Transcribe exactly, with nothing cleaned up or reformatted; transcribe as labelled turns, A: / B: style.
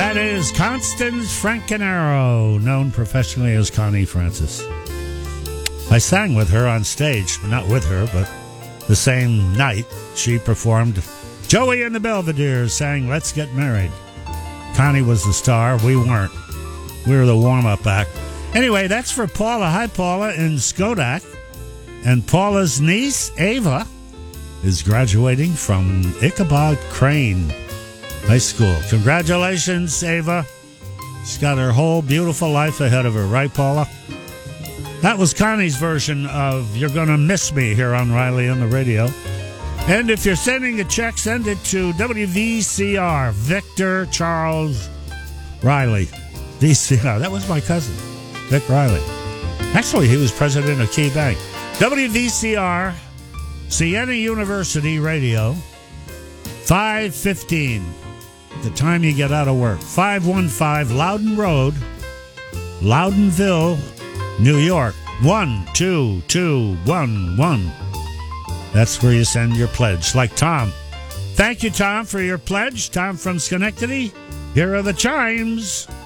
A: That is Constance Francanaro, known professionally as Connie Francis. I sang with her on stage, not with her, but the same night she performed. Joey and the Belvederes sang Let's Get Married. Connie was the star, we weren't. We were the warm-up act. Anyway, that's for Paula. Hi, Paula in Skodak. And Paula's niece, Ava, is graduating from Ichabod Crane High School. Congratulations, Ava. She's got her whole beautiful life ahead of her, right, Paula? That was Connie's version of You're Gonna Miss Me here on Riley on the Radio. And if you're sending a check, send it to W V C R, Victor Charles Riley. V C R, that was my cousin, Vic Riley. Actually, he was president of Key Bank. W V C R, Siena University Radio, five fifteen. The time you get out of work. five one five Loudon Road, Loudonville, New York. one two two one one. That's where you send your pledge, like Tom. Thank you, Tom, for your pledge. Tom from Schenectady. Here are the chimes.